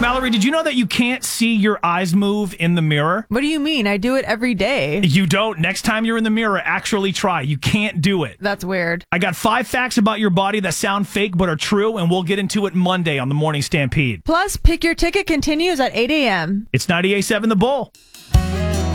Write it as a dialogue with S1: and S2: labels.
S1: Mallory, did you know that you can't see your eyes move in the mirror?
S2: What do you mean? I do it every day.
S1: You don't. Next time you're in the mirror, actually try. You can't do it.
S2: That's weird.
S1: I got 5 facts about your body that sound fake but are true, and we'll get into it Monday on the Morning Stampede.
S2: Plus, Pick Your Ticket continues at 8 a.m.
S1: It's 98.7 The Bull.